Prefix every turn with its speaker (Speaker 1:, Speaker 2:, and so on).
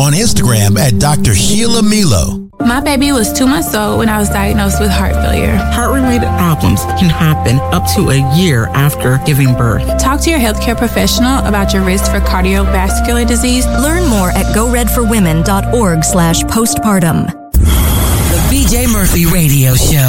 Speaker 1: On Instagram at Dr. Sheila Milo.
Speaker 2: My baby was 2 months old when I was diagnosed with heart failure.
Speaker 3: Heart-related problems can happen up to a year after giving birth.
Speaker 2: Talk to your healthcare professional about your risk for cardiovascular disease.
Speaker 4: Learn more at goredforwomen.org/postpartum.
Speaker 5: The BJ Murphy Radio Show.